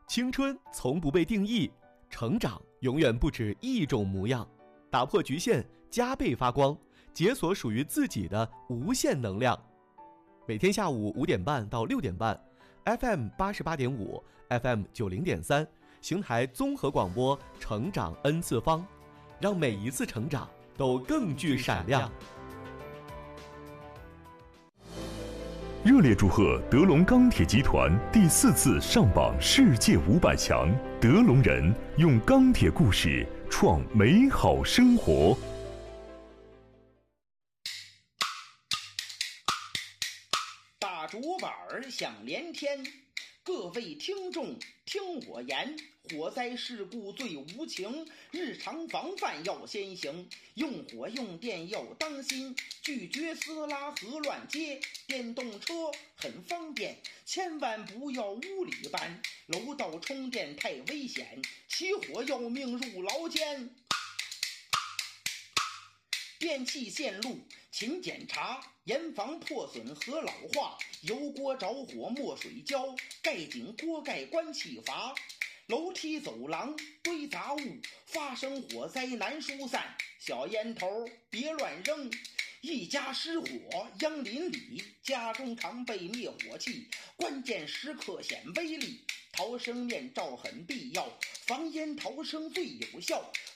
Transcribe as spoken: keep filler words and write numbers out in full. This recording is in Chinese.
青春从不被定义，成长永远不止一种模样。打破局限，加倍发光，解锁属于自己的无限能量。每天下午五点半到六点半 ，F M 八十八点五 ，F M 九零点三，邢台综合广播，成长 N 次方，让每一次成长都更具闪亮。 热烈祝贺德龙钢铁集团第四次上榜世界五百强，德龙人用钢铁故事创美好生活。 大竹板响连天，各位听众听我言，火灾事故最无情，日常防范要先行，用火用电要当心，拒绝私拉和乱接，电动车很方便，千万不要无理搬，楼道充电太危险，起火要命入牢监。电器线路勤检查，严防破损和老化，油锅着火墨水浇，盖紧锅盖关气阀，楼梯走廊堆杂物，发生火灾难疏散，小烟头别乱扔，一家失火殃邻里，家中常备灭火器，关键时刻显威力，逃生面罩很必要，防烟逃生最有效，